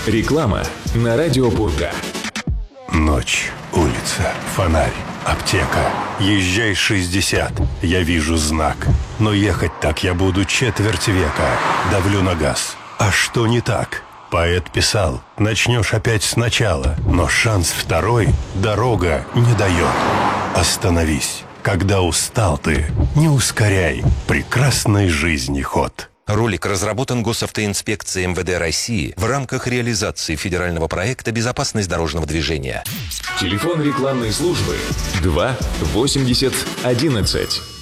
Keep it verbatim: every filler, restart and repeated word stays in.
Реклама на радио Бурга. Ночь, улица, фонарь, аптека. Езжай шестьдесят, я вижу знак. Но ехать так я буду четверть века. Давлю на газ. А что не так? Поэт писал: начнешь опять сначала, но шанс второй дорога не дает. Остановись, когда устал ты, не ускоряй прекрасной жизни ход. Ролик разработан Госавтоинспекцией эм вэ дэ России в рамках реализации федерального проекта «Безопасность дорожного движения». Телефон рекламной службы два восемьдесят одиннадцать.